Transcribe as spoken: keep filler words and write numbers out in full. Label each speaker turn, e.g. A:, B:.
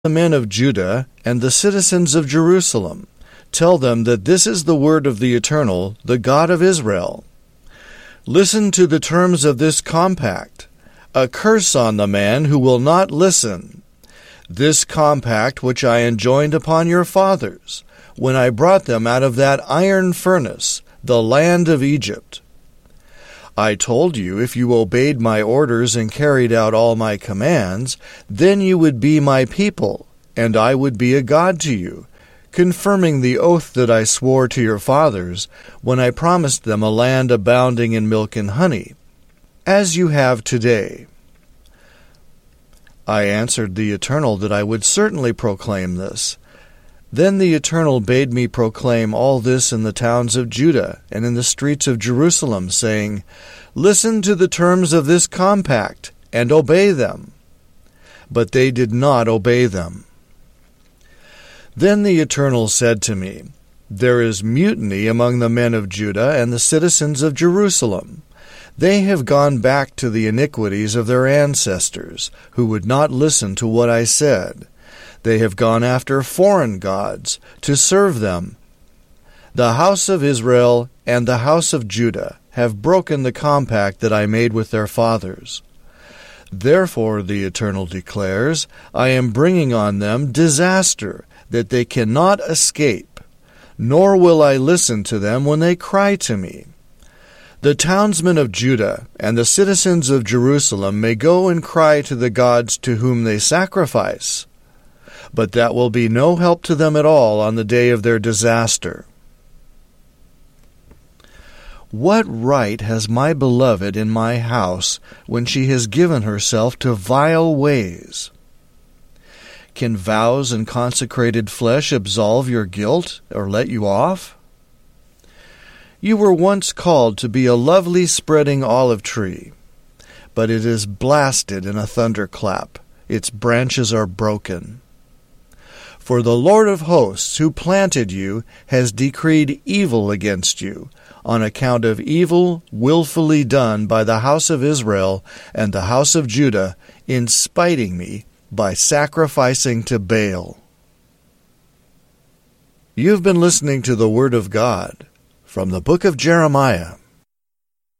A: the men of Judah and the citizens of Jerusalem. Tell them that this is the word of the Eternal, the God of Israel. Listen to the terms of this compact. A curse on the man who will not listen. This compact which I enjoined upon your fathers, when I brought them out of that iron furnace, the land of Egypt. I told you, if you obeyed my orders and carried out all my commands, then you would be my people, and I would be a God to you, confirming the oath that I swore to your fathers when I promised them a land abounding in milk and honey, as you have today. I answered the Eternal that I would certainly proclaim this. Then the Eternal bade me proclaim all this in the towns of Judah and in the streets of Jerusalem, saying, Listen to the terms of this compact, and obey them. But they did not obey them. Then the Eternal said to me, There is mutiny among the men of Judah and the citizens of Jerusalem. They have gone back to the iniquities of their ancestors, who would not listen to what I said. They have gone after foreign gods to serve them. The house of Israel and the house of Judah have broken the compact that I made with their fathers. Therefore, the Eternal declares, I am bringing on them disaster that they cannot escape, nor will I listen to them when they cry to me. The townsmen of Judah and the citizens of Jerusalem may go and cry to the gods to whom they sacrifice, but that will be no help to them at all on the day of their disaster. What right has my beloved in my house when she has given herself to vile ways? Can vows and consecrated flesh absolve your guilt or let you off? You were once called to be a lovely spreading olive tree, but it is blasted in a thunderclap. Its branches are broken. For the Lord of hosts, who planted you, has decreed evil against you, on account of evil willfully done by the house of Israel and the house of Judah, in spiting me by sacrificing to Baal. You've been listening to the Word of God from the book of Jeremiah.